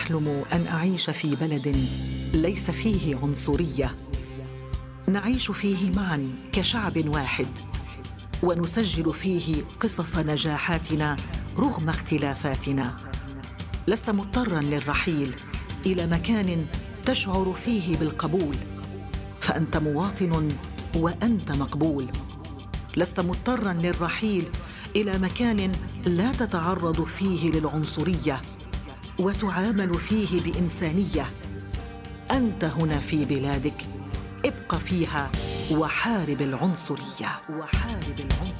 أحلم أن أعيش في بلد ليس فيه عنصرية، نعيش فيه معا كشعب واحد، ونسجل فيه قصص نجاحاتنا رغم اختلافاتنا. لست مضطراً للرحيل إلى مكان تشعر فيه بالقبول، فأنت مواطن وأنت مقبول. لست مضطراً للرحيل إلى مكان لا تتعرض فيه للعنصرية وتعامل فيه بإنسانية. أنت هنا في بلادك، ابق فيها وحارب العنصرية.